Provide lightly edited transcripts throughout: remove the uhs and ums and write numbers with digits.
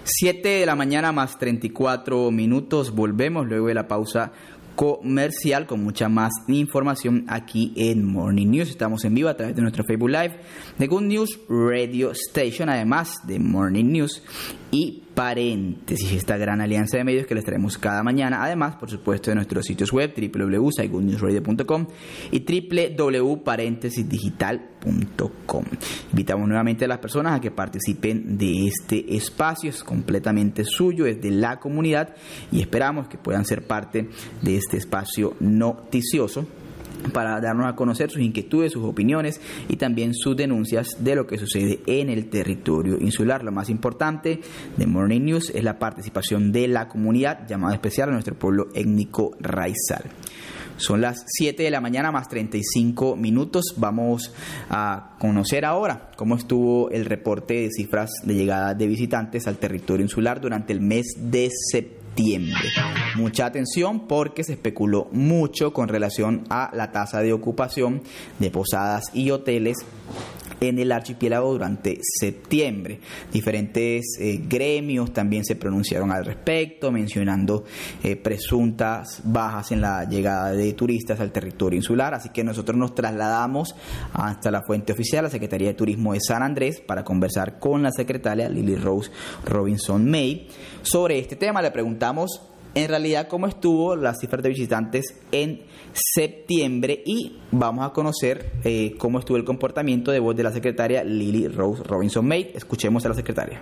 7 de la mañana más 34 minutos. Volvemos luego de la pausa comercial con mucha más información aquí en Morning News. Estamos en vivo a través de nuestro Facebook Live de Good News Radio Station, además de Morning News y Paréntesis, esta gran alianza de medios que les traemos cada mañana, además por supuesto de nuestros sitios web www.goodnewsradio.com y www.parentesisdigital.com. Invitamos nuevamente a las personas a que participen de este espacio, es completamente suyo, es de la comunidad y esperamos que puedan ser parte de este espacio noticioso para darnos a conocer sus inquietudes, sus opiniones y también sus denuncias de lo que sucede en el territorio insular. Lo más importante de Morning News es la participación de la comunidad, llamado especial a nuestro pueblo étnico raizal. Son las 7 de la mañana más 35 minutos. Vamos a conocer ahora cómo estuvo el reporte de cifras de llegada de visitantes al territorio insular durante el mes de septiembre. Mucha atención porque se especuló mucho con relación a la tasa de ocupación de posadas y hoteles en el archipiélago durante septiembre. Diferentes gremios también se pronunciaron al respecto, mencionando presuntas bajas en la llegada de turistas al territorio insular. Así que nosotros nos trasladamos hasta la fuente oficial, la Secretaría de Turismo de San Andrés, para conversar con la secretaria Lily Rose Robinson May sobre este tema. Le preguntamos en realidad cómo estuvo las cifras de visitantes en septiembre y vamos a conocer cómo estuvo el comportamiento de voz de la secretaria Lily Rose Robinson May. Escuchemos a la secretaria.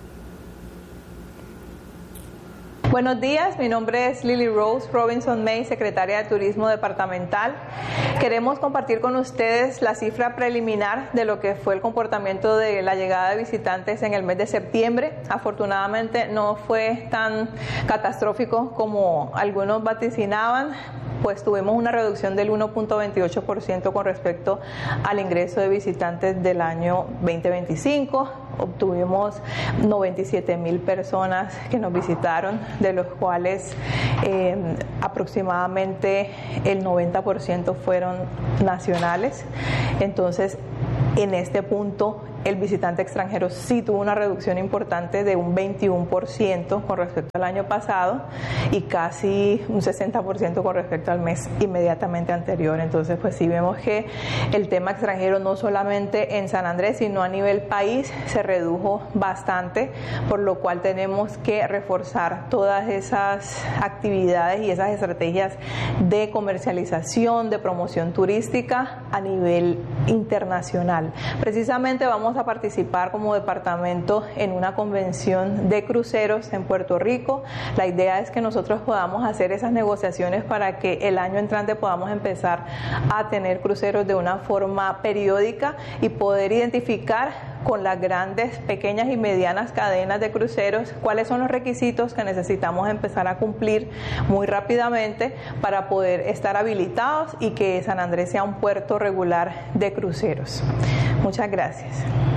Buenos días, mi nombre es Lily Rose Robinson May, secretaria de Turismo Departamental. Queremos compartir con ustedes la cifra preliminar de lo que fue el comportamiento de la llegada de visitantes en el mes de septiembre. Afortunadamente no fue tan catastrófico como algunos vaticinaban, pues tuvimos una reducción del 1.28% con respecto al ingreso de visitantes del año 2025. Obtuvimos 97,000 personas que nos visitaron, de los cuales aproximadamente el 90% fueron nacionales. Entonces, en este punto, el visitante extranjero sí tuvo una reducción importante de un 21% con respecto al año pasado y casi un 60% con respecto al mes inmediatamente anterior. Entonces, pues sí vemos que el tema extranjero no solamente en San Andrés, sino a nivel país se redujo bastante, por lo cual tenemos que reforzar todas esas actividades y esas estrategias de comercialización, de promoción turística a nivel internacional. Precisamente vamos a participar como departamento en una convención de cruceros en Puerto Rico. La idea es que nosotros podamos hacer esas negociaciones para que el año entrante podamos empezar a tener cruceros de una forma periódica y poder identificar con las grandes, pequeñas y medianas cadenas de cruceros cuáles son los requisitos que necesitamos empezar a cumplir muy rápidamente para poder estar habilitados y que San Andrés sea un puerto regular de cruceros. Muchas gracias.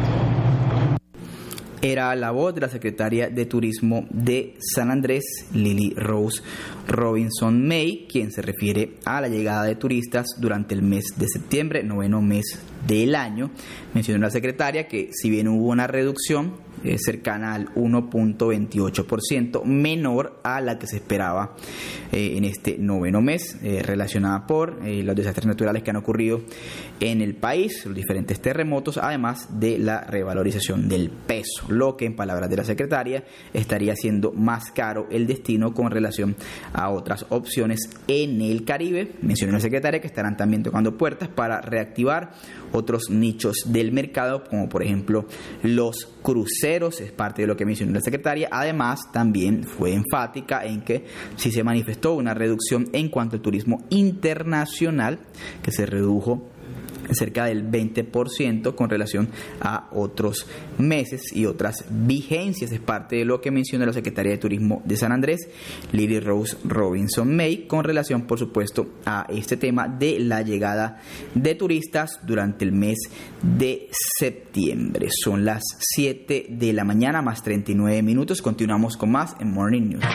Era la voz de la secretaria de Turismo de San Andrés, Lily Rose Robinson May, quien se refiere a la llegada de turistas durante el mes de septiembre, noveno mes del año. Mencionó la secretaria que si bien hubo una reducción cercana al 1.28%, menor a la que se esperaba en este noveno mes, relacionada por los desastres naturales que han ocurrido en el país, los diferentes terremotos, además de la revalorización del peso, lo que en palabras de la secretaria estaría haciendo más caro el destino con relación a otras opciones en el Caribe. Mencionó la secretaria que estarán también tocando puertas para reactivar otros nichos del mercado, como por ejemplo los cruceros, es parte de lo que mencionó la secretaria. Además, también fue enfática en que sí se manifestó una reducción en cuanto al turismo internacional, que se redujo cerca del 20% con relación a otros meses y otras vigencias. Es parte de lo que menciona la Secretaría de Turismo de San Andrés, Lily Rose Robinson May, con relación, por supuesto, a este tema de la llegada de turistas durante el mes de septiembre. Son las 7 de la mañana más 39 minutos. Continuamos con más en Morning News.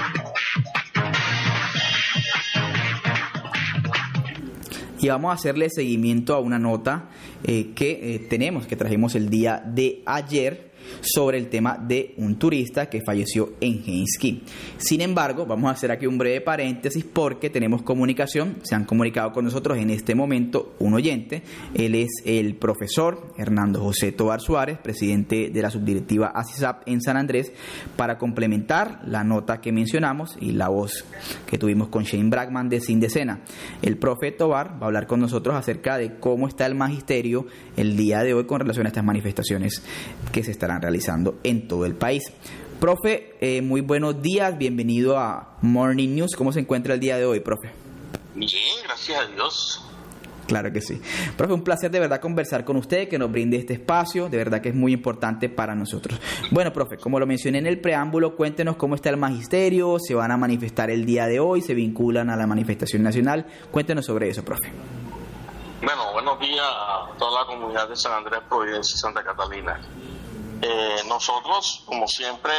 Y vamos a hacerle seguimiento a una nota que trajimos el día de ayer sobre el tema de un turista que falleció en Helsinki. Sin embargo, vamos a hacer aquí un breve paréntesis porque tenemos comunicación. Se han comunicado con nosotros en este momento un oyente. Él es el profesor Hernando José Tovar Suárez, presidente de la subdirectiva ASISAP en San Andrés, para complementar la nota que mencionamos y la voz que tuvimos con Shane Brackman de Sindecena. El profe Tovar va a hablar con nosotros acerca de cómo está el magisterio el día de hoy con relación a estas manifestaciones que se estarán realizando en todo el país. Profe, muy buenos días, bienvenido a Morning News. ¿Cómo se encuentra el día de hoy, profe? Bien, gracias a Dios. Claro que sí. Profe, un placer de verdad conversar con usted, que nos brinde este espacio, de verdad que es muy importante para nosotros. Bueno, profe, como lo mencioné en el preámbulo, cuéntenos cómo está el magisterio, se van a manifestar el día de hoy, se vinculan a la manifestación nacional. Cuéntenos sobre eso, profe. Bueno, buenos días a toda la comunidad de San Andrés, Providencia y Santa Catalina. Nosotros, como siempre,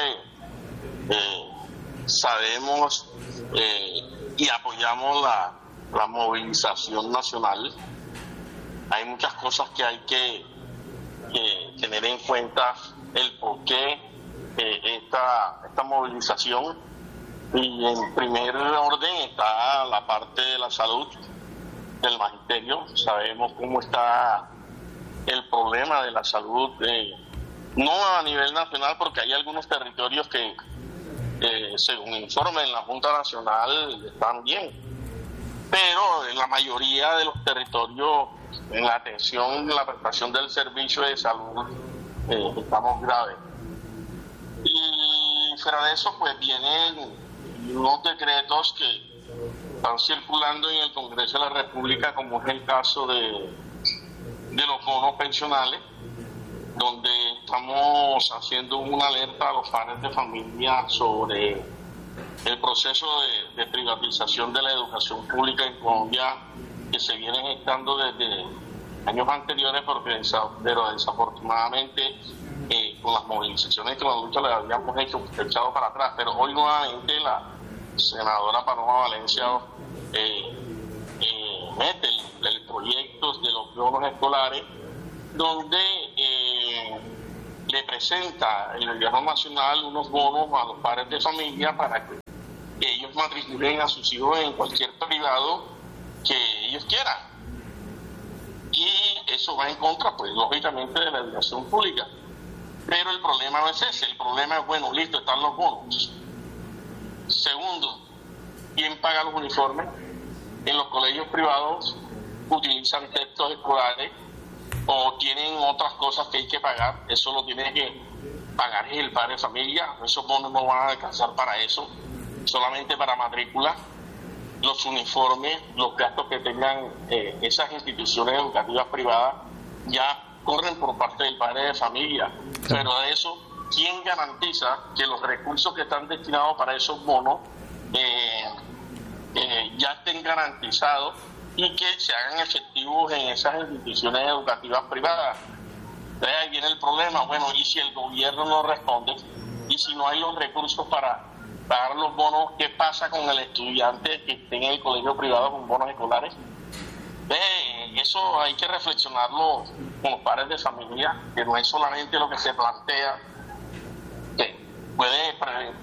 sabemos y apoyamos la movilización nacional. Hay muchas cosas que hay que tener en cuenta el por qué esta movilización, y en primer orden está la parte de la salud del magisterio. Sabemos cómo está el problema de la salud, no a nivel nacional, porque hay algunos territorios que según informe en la Junta Nacional están bien, pero en la mayoría de los territorios, en la atención, en la prestación del servicio de salud, estamos graves. Y fuera de eso, pues vienen unos decretos que están circulando en el Congreso de la República, como es el caso de los bonos pensionales, donde estamos haciendo una alerta a los padres de familia sobre el proceso de privatización de la educación pública en Colombia, que se viene gestando desde años anteriores, pero desafortunadamente con las movilizaciones que nosotros le habíamos echado para atrás. Pero hoy nuevamente la senadora Paloma Valencia mete el proyecto de los bonos escolares, donde le presenta el gobierno nacional unos bonos a los padres de familia para que ellos matriculen a sus hijos en cualquier privado que ellos quieran. Y eso va en contra, pues lógicamente, de la educación pública. Pero el problema no es ese. El problema es, bueno, listo, están los bonos. Segundo, ¿quién paga los uniformes? En los colegios privados utilizan textos escolares o tienen otras cosas que hay que pagar. Eso lo tiene que pagar el padre de familia. Esos bonos no van a alcanzar para eso, solamente para matrícula. Los uniformes, los gastos que tengan esas instituciones educativas privadas ya corren por parte del padre de familia. Pero de eso, ¿quién garantiza que los recursos que están destinados para esos bonos ya estén garantizados y que se hagan efectivos en esas instituciones educativas privadas? Entonces ahí viene el problema. Bueno, y si el gobierno no responde, y si no hay los recursos para pagar los bonos, ¿qué pasa con el estudiante que esté en el colegio privado con bonos escolares? Eso hay que reflexionarlo con los padres de familia, que no es solamente lo que se plantea, que puede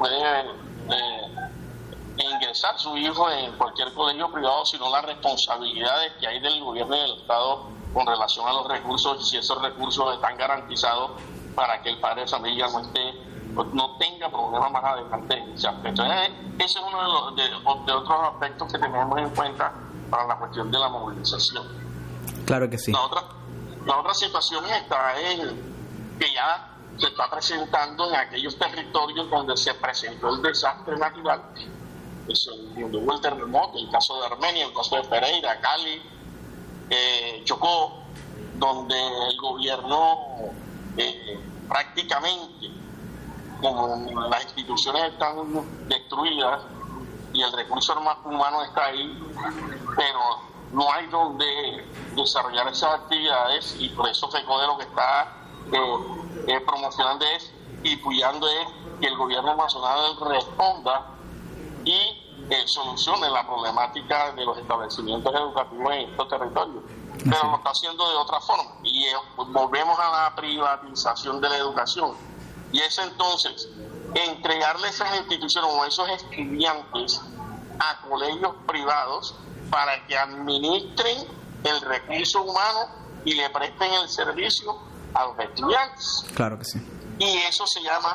ingresar su hijo en cualquier colegio privado, sino las responsabilidades que hay del gobierno y del Estado con relación a los recursos, y si esos recursos están garantizados para que el padre de familia no tenga problemas más adelante en ese aspecto. Ese es uno de otros aspectos que tenemos en cuenta para la cuestión de la movilización. Claro que sí. La otra situación está en que ya se está presentando en aquellos territorios donde se presentó el desastre natural, donde hubo el terremoto, el caso de Armenia, el caso de Pereira, Cali, Chocó, donde el gobierno prácticamente, como las instituciones están destruidas y el recurso humano está ahí, pero no hay donde desarrollar esas actividades, y por eso FECODE lo que está promocionando y apoyando es que el gobierno nacional responda y solucione la problemática de los establecimientos educativos en estos territorios. Pero lo está haciendo de otra forma, y volvemos a la privatización de la educación. y es entonces entregarle esas instituciones o esos estudiantes a colegios privados para que administren el recurso humano y le presten el servicio a los estudiantes. Claro que sí. Y eso se llama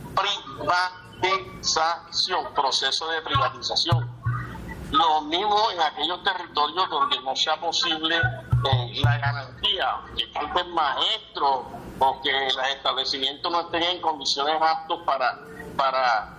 privatización, proceso de privatización. Lo mismo en aquellos territorios donde no sea posible la garantía, que falten maestros o que los establecimientos no estén en condiciones aptos para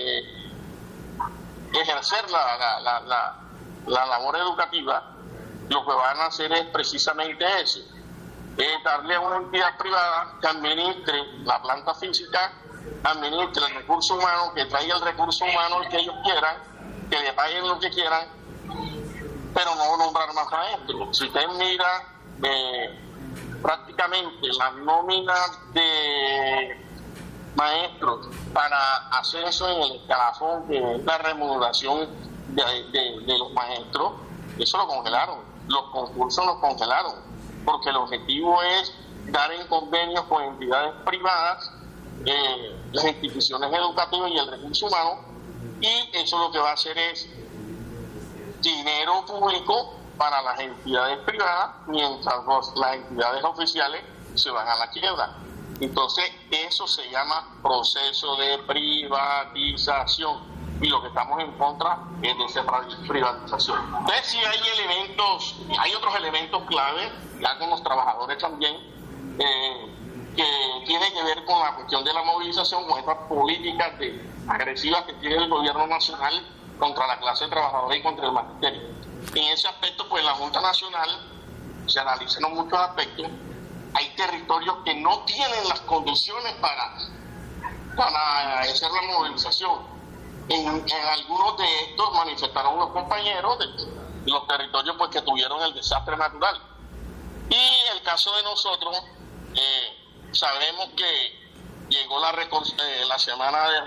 ejercer la labor educativa. Lo que van a hacer es precisamente eso, darle a una entidad privada que administre la planta física, administre el recurso humano, que traiga el recurso humano el que ellos quieran, que le paguen lo que quieran, pero no nombrar más maestros. Si usted mira prácticamente la nómina de maestros para ascenso en el escalafón, que es la remuneración de los maestros, eso lo congelaron. Los concursos los congelaron, porque el objetivo es dar en convenios con entidades privadas las instituciones educativas y el recurso humano, y eso lo que va a hacer es dinero público para las entidades privadas, mientras las entidades oficiales se van a la quiebra. Entonces eso se llama proceso de privatización, y lo que estamos en contra es de esa privatización. Entonces sí hay otros elementos clave, ya con los trabajadores también, que tiene que ver con la cuestión de la movilización, con estas políticas agresivas que tiene el gobierno nacional contra la clase trabajadora y contra el magisterio. En ese aspecto, pues la Junta Nacional se analizan muchos aspectos. Hay territorios que no tienen las condiciones para hacer la movilización. En algunos de estos manifestaron los compañeros de los territorios pues que tuvieron el desastre natural. Y el caso de nosotros, sabemos que llegó la semana de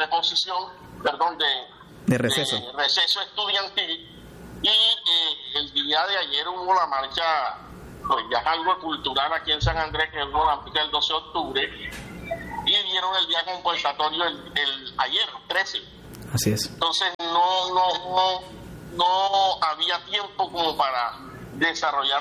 receso estudiantil, y el día de ayer hubo la marcha, pues ya es algo cultural aquí en San Andrés, que hubo la marcha el 12 de octubre, y dieron el día compensatorio el ayer, 13. Así es. Entonces no había tiempo como para desarrollar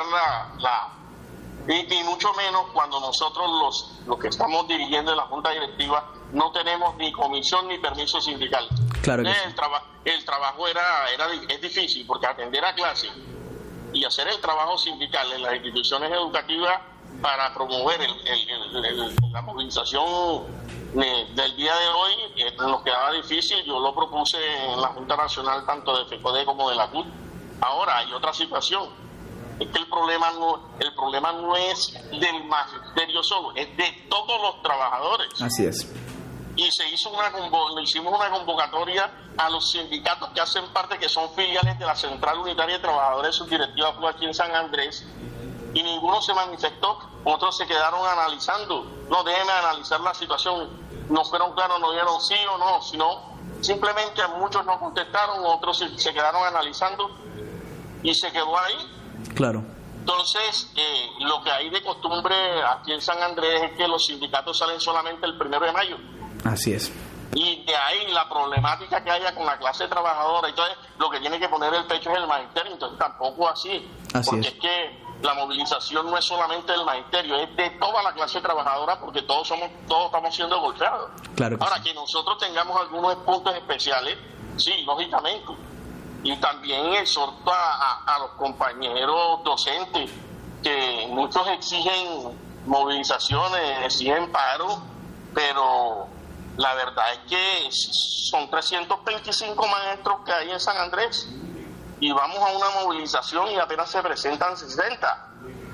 y mucho menos cuando nosotros los que estamos dirigiendo en la Junta Directiva no tenemos ni comisión ni permiso sindical. Claro que sí. El trabajo es difícil, porque atender a clase y hacer el trabajo sindical en las instituciones educativas para promover la movilización del día de hoy nos quedaba difícil. Yo lo propuse en la Junta Nacional tanto de FECODE como de la CUT. Ahora hay otra situación, es que el problema no es del magisterio solo, es de todos los trabajadores. Así es. Y hicimos una convocatoria a los sindicatos que hacen parte, que son filiales de la Central Unitaria de Trabajadores Subdirectiva aquí en San Andrés, y ninguno se manifestó. Otros se quedaron analizando, no, déjenme analizar la situación, no fueron claros, no dieron sí o no, sino simplemente muchos no contestaron, otros se quedaron analizando y se quedó ahí. Claro. Entonces, lo que hay de costumbre aquí en San Andrés es que los sindicatos salen solamente el 1 de mayo. Así es. Y de ahí la problemática que haya con la clase trabajadora, entonces lo que tiene que poner el pecho es el magisterio, entonces tampoco así porque es que la movilización no es solamente del magisterio, es de toda la clase trabajadora, porque todos estamos siendo golpeados. Claro que ahora, sí. Que nosotros tengamos algunos puntos especiales, sí, lógicamente. Y también exhorto a los compañeros docentes, que muchos exigen movilizaciones, exigen paro, pero la verdad es que son 325 maestros que hay en San Andrés, y vamos a una movilización y apenas se presentan 60.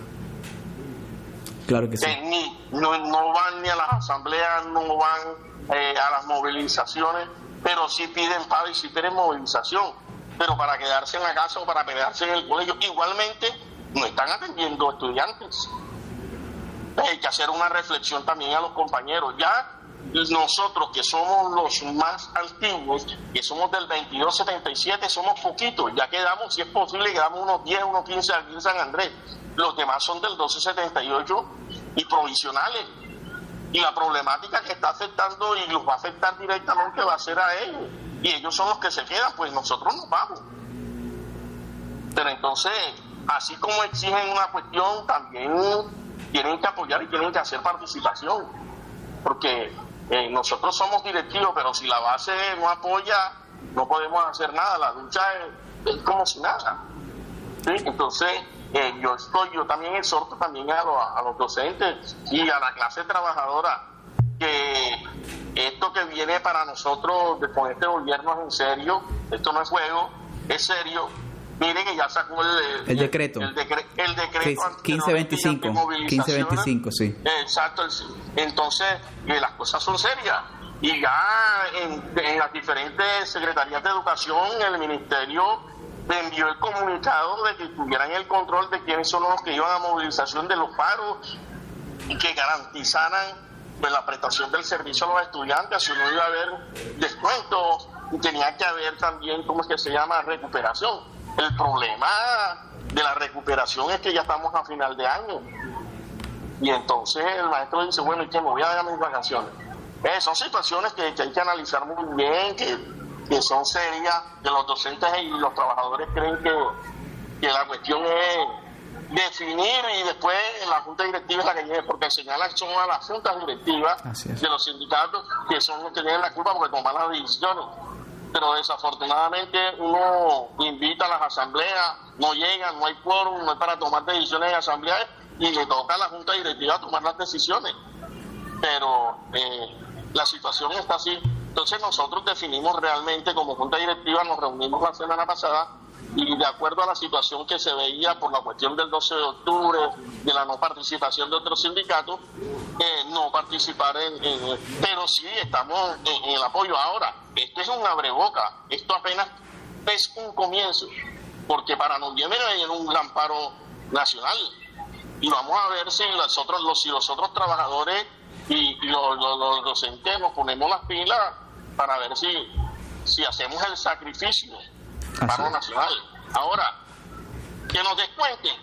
Claro que sí. No van ni a las asambleas, no van a las movilizaciones, pero sí piden paro y sí piden movilización, pero para quedarse en la casa o para quedarse en el colegio. Igualmente no están atendiendo estudiantes. Hay que hacer una reflexión también a los compañeros. Ya nosotros, que somos los más antiguos, que somos del 2277, somos poquitos, ya quedamos, si es posible, quedamos unos 10, unos 15 aquí en San Andrés. Los demás son del 1278 y provisionales. y la problemática que está afectando y los va a afectar directamente va a ser a ellos, y ellos son los que se quedan, pues nosotros nos vamos. Pero entonces, así como exigen una cuestión, también tienen que apoyar y tienen que hacer participación, porque nosotros somos directivos, pero si la base no apoya, no podemos hacer nada. La lucha es como si nada, ¿sí? Entonces yo también exhorto también a los docentes y a la clase trabajadora que esto que viene para nosotros con este gobierno es en serio, esto no es juego, es serio. Miren que ya sacó el decreto. El decreto 1525, sí. Exacto. Entonces, las cosas son serias. Y ya en las diferentes secretarías de educación, el ministerio envió el comunicado de que tuvieran el control de quiénes son los que iban a movilización de los paros y que garantizaran pues, la prestación del servicio a los estudiantes. Si no iba a haber descuentos y tenía que haber también, ¿cómo es que se llama?, recuperación. El problema de la recuperación es que ya estamos a final de año y entonces el maestro dice, bueno, ¿y qué? Me voy a dar mis vacaciones. Son situaciones que hay que analizar muy bien, que son serias, que los docentes y los trabajadores creen que la cuestión es definir y después la junta directiva es la que lleve, porque señalan son a las juntas directivas de los sindicatos que son los que tienen la culpa porque toman las decisiones. Pero desafortunadamente uno invita a las asambleas, no llegan, no hay quórum, no hay para tomar decisiones en asambleas y le toca a la junta directiva tomar las decisiones. Pero la situación está así. Entonces nosotros definimos realmente como junta directiva, nos reunimos la semana pasada y de acuerdo a la situación que se veía por la cuestión del 12 de octubre, de la no participación de otros sindicatos, no participar pero sí estamos en el apoyo. Ahora, esto es un abreboca, esto apenas es un comienzo, porque para noviembre viene un gran paro nacional y vamos a ver si los otros trabajadores y los docentes nos ponemos las pilas para ver si hacemos el sacrificio paro nacional. Ahora, que nos descuenten,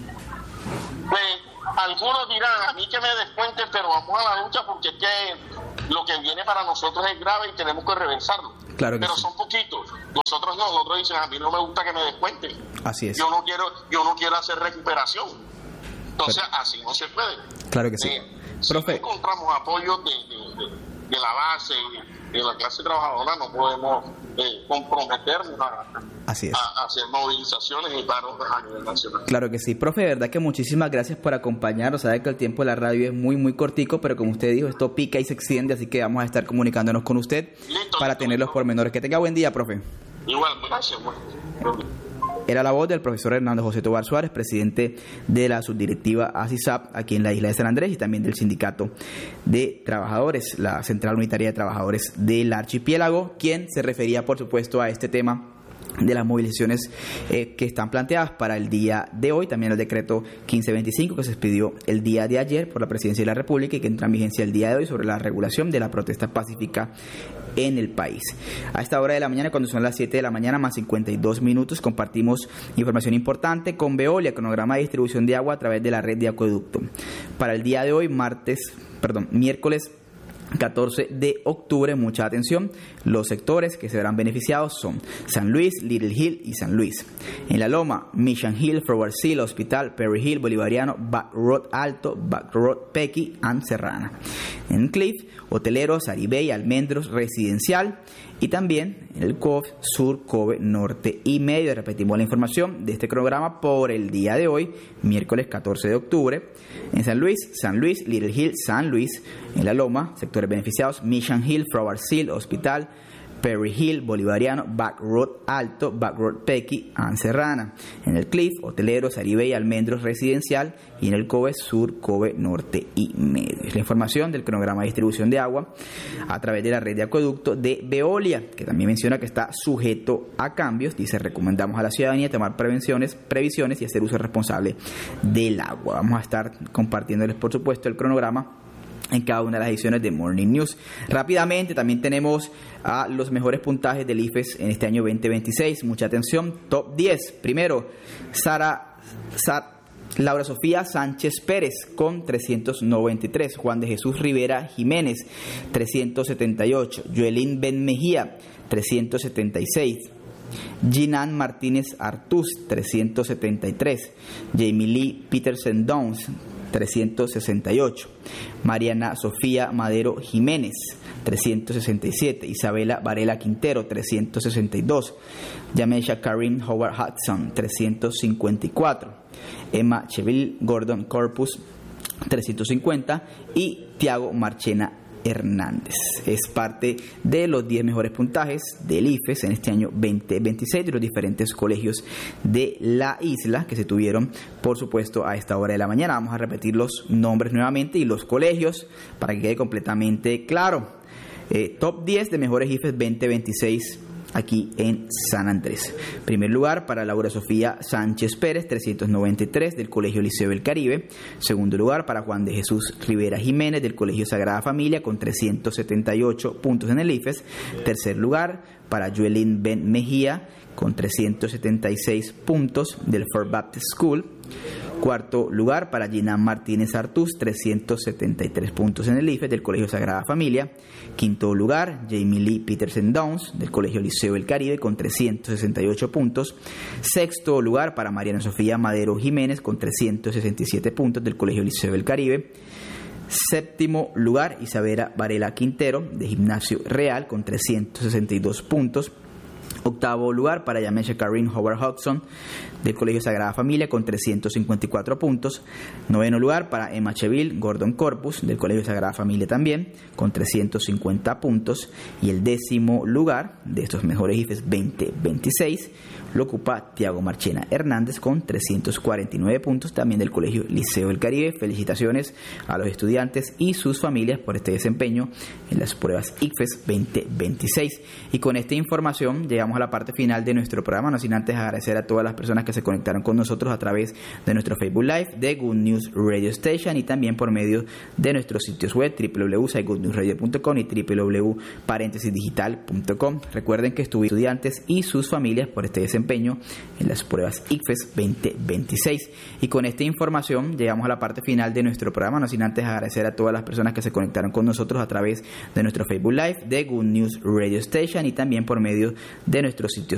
pues algunos dirán, a mí que me descuenten, pero vamos a la lucha porque es que lo que viene para nosotros es grave y tenemos que reversarlo. Claro que pero sí. Son poquitos, nosotros dicen, a mí no me gusta que me descuenten. Así es. Yo no quiero hacer recuperación. Entonces, así no se puede. Claro que sí. Profe, si no encontramos apoyo de la base y de la clase trabajadora, no podemos comprometernos a hacer movilizaciones y paros a nivel nacional. Claro que sí. Profe, de verdad que muchísimas gracias por acompañarnos. Sabe que el tiempo de la radio es muy, muy cortico, pero como usted dijo, esto pica y se extiende, así que vamos a estar comunicándonos con usted para tener los pormenores. Que tenga buen día, profe. Igual, gracias. Era la voz del profesor Hernando José Tobar Suárez, presidente de la subdirectiva ASISAP aquí en la isla de San Andrés y también del sindicato de trabajadores, la Central Unitaria de Trabajadores del Archipiélago, quien se refería, por supuesto, a este tema de las movilizaciones que están planteadas para el día de hoy, también el decreto 1525 que se expidió el día de ayer por la Presidencia de la República y que entra en vigencia el día de hoy sobre la regulación de la protesta pacífica en el país. A esta hora de la mañana, cuando son las 7 de la mañana más 52 minutos, compartimos información importante con Veolia, cronograma de distribución de agua a través de la red de acueducto. Para el día de hoy, miércoles 14 de octubre, mucha atención, los sectores que se verán beneficiados son San Luis, Little Hill y San Luis. En La Loma, Mission Hill, Forward Seal, Hospital, Perry Hill, Bolivariano, Back Road Alto, Back Road Pequi, and Serrana. En Cliff, Hoteleros, Aribey, Almendros, Residencial y también en el COV Sur, Kobe, Norte y Medio. Repetimos la información de este cronograma por el día de hoy, miércoles 14 de octubre. En San Luis, Little Hill, San Luis. En La Loma, sectores beneficiados, Mission Hill, Forward Seal, Hospital, Perry Hill, Bolivariano, Back Road Alto, Back Road Pequi, and Serrana. En el Cliff, Hoteleros, Aribey, Almendros, Residencial y en el Kobe Sur, Kobe, Norte y Medio. Es la información del cronograma de distribución de agua a través de la red de acueducto de Veolia, que también menciona que está sujeto a cambios. Dice, recomendamos a la ciudadanía tomar previsiones y hacer uso responsable del agua. Vamos a estar compartiéndoles, por supuesto, el cronograma en cada una de las ediciones de Morning News. Rápidamente, también tenemos a los mejores puntajes del IFES en este año 2026. Mucha atención, top 10. Primero, Laura Sofía Sánchez Pérez con 393, Juan de Jesús Rivera Jiménez 378, Joelín Ben Mejía 376, Ginan Martínez Artús 373, Jamie Lee Peterson Downs 368, Mariana Sofía Madero Jiménez 367, Isabela Varela Quintero 362, Yamesha Karim Howard Hudson 354, Emma Cheville Gordon Corpus 350 y Tiago Marchena Hernández. Es parte de los 10 mejores puntajes del IFES en este año 2026 de los diferentes colegios de la isla que se tuvieron, por supuesto, a esta hora de la mañana. Vamos a repetir los nombres nuevamente y los colegios para que quede completamente claro. Top 10 de mejores IFES 2026 aquí en San Andrés. Primer lugar para Laura Sofía Sánchez Pérez, 393 del Colegio Liceo del Caribe. Segundo lugar para Juan de Jesús Rivera Jiménez del Colegio Sagrada Familia con 378 puntos en el IFES. Tercer lugar para Joelín Ben Mejía con 376 puntos del Fort Baptist School. Cuarto lugar para Ginan Martínez Artús, 373 puntos en el IFES del Colegio Sagrada Familia. Quinto lugar, Jamie Lee Peterson Downs del Colegio Liceo del Caribe con 368 puntos. Sexto lugar para Mariana Sofía Madero Jiménez con 367 puntos del Colegio Liceo del Caribe. Séptimo lugar, Isabela Varela Quintero de Gimnasio Real con 362 puntos. Octavo lugar para Yamesha Karim Howard Hudson del Colegio Sagrada Familia con 354 puntos. Noveno lugar para Emma Cheville Gordon Corpus del Colegio Sagrada Familia también con 350 puntos. Y el décimo lugar de estos mejores IFES 2026 lo ocupa Tiago Marchena Hernández con 349 puntos también del Colegio Liceo del Caribe. Felicitaciones a los estudiantes y sus familias por este desempeño en las pruebas ICFES 2026. Y con esta información llegamos a la parte final de nuestro programa, no sin antes agradecer a todas las personas que se conectaron con nosotros a través de nuestro Facebook Live de Good News Radio Station y también por medio de nuestros sitios web www.goodnewsradio.com y www.paréntesisdigital.com. Recuerden que estuvieron estudiantes y sus familias por este desempeño en las pruebas ICFES 2026. Y con esta información llegamos a la parte final de nuestro programa, no sin antes agradecer a todas las personas que se conectaron con nosotros a través de nuestro Facebook Live de Good News Radio Station y también por medio de nuestros sitios